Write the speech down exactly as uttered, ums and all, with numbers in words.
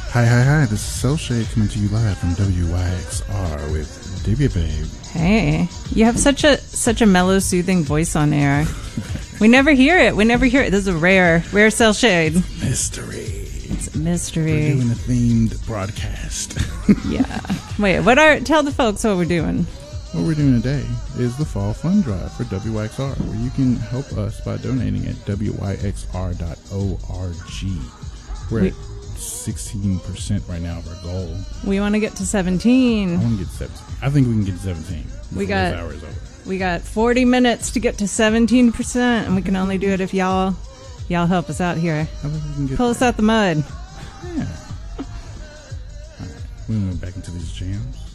Hi, hi, hi. This is Cell Shade coming to you live from W Y X R with Divya Babe. Hey, you have such a such a mellow, soothing voice on air. We never hear it. We never hear it. This is a rare, rare Cell Shade. Mystery. It's a mystery. We're doing a themed broadcast. Yeah. Wait, what are? Tell the folks what we're doing. What we're doing today is the Fall Fund Drive for W Y X R, where you can help us by donating at W Y X R dot org. We're We- at sixteen percent right now of our goal. We want to get to I seventeen. want to get seventeen. I think we can get to seventeen. We before this got- hour is over. We got forty minutes to get to seventeen percent, and we can only do it if y'all y'all help us out here. I think we can get Pull us there. out the mud. Yeah. All right. We move back into these jams.